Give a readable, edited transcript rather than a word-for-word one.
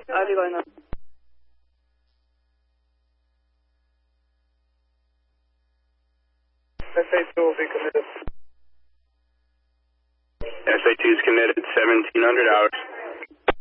Ivy going up. SA2 will be committed. SA2 is committed, 1700 hours.